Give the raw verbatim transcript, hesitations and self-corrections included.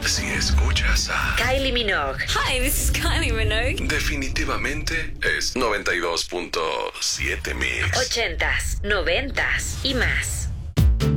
Si escuchas a Kylie Minogue. Hi, this is Kylie Minogue. definitivamente es noventa y dos punto siete Mix. Ochentas, noventas y más.